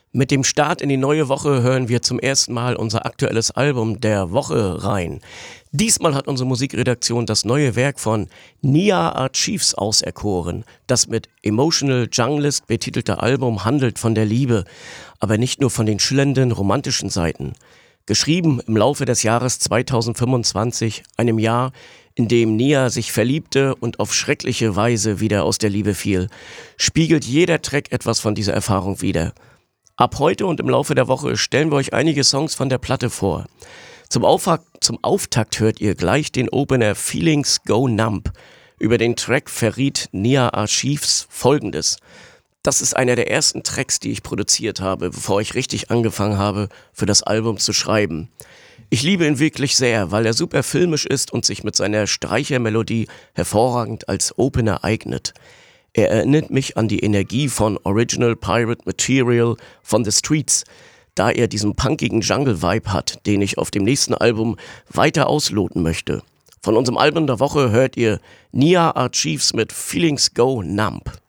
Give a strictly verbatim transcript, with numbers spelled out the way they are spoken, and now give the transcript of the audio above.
Mit dem Start in die neue Woche hören wir zum ersten Mal unser aktuelles Album der Woche rein. Diesmal hat unsere Musikredaktion das neue Werk von Nia Archives auserkoren. Das mit Emotional Junglist betitelte Album handelt von der Liebe, aber nicht nur von den schillernden romantischen Seiten. Geschrieben im Laufe des Jahres zweitausendfünfundzwanzig, einem Jahr, in dem Nia sich verliebte und auf schreckliche Weise wieder aus der Liebe fiel, spiegelt jeder Track etwas von dieser Erfahrung wider. Ab heute und im Laufe der Woche stellen wir euch einige Songs von der Platte vor. Zum, Aufha- zum Auftakt hört ihr gleich den Opener Feelings Go Numb. Über den Track verriet Nia Archives Folgendes. Das ist einer der ersten Tracks, die ich produziert habe, bevor ich richtig angefangen habe, für das Album zu schreiben. Ich liebe ihn wirklich sehr, weil er super filmisch ist und sich mit seiner Streichermelodie hervorragend als Opener eignet. Er erinnert mich an die Energie von Original Pirate Material von The Streets, da er diesen punkigen Jungle-Vibe hat, den ich auf dem nächsten Album weiter ausloten möchte. Von unserem Album der Woche hört ihr Nia Archives mit Feelings Go Numb.